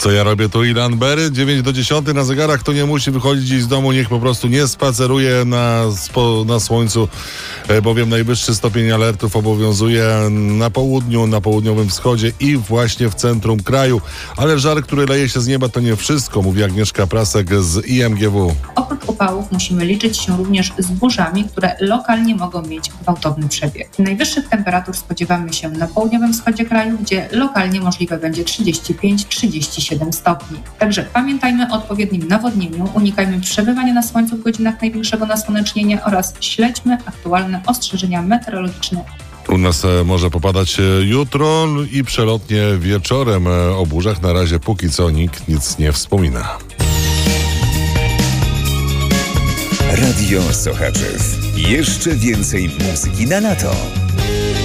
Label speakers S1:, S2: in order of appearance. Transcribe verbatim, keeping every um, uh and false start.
S1: Co ja robię tu, Ilan Berry? dziewięć do dziesiątej na zegarach. Kto nie musi wychodzić z domu, niech po prostu nie spaceruje na, spo, na słońcu, bowiem najwyższy stopień alertów obowiązuje na południu, na południowym wschodzie i właśnie w centrum kraju. Ale żar, który leje się z nieba, to nie wszystko, mówi Agnieszka Prasek z I M G W.
S2: Oprócz upałów musimy liczyć się również z burzami, które lokalnie mogą mieć gwałtowny przebieg. Najwyższych temperatur spodziewamy się na południowym wschodzie kraju, gdzie lokalnie możliwe będzie trzydzieści pięć do trzydziestu siedmiu stopni. Także pamiętajmy o odpowiednim nawodnieniu, unikajmy przebywania na słońcu w godzinach największego nasłonecznienia oraz śledźmy aktualne ostrzeżenia meteorologiczne.
S1: U nas e, może popadać e, jutro i przelotnie wieczorem. E, o burzach na razie póki co nikt nic nie wspomina.
S3: Radio Sochaczew. Jeszcze więcej muzyki na lato.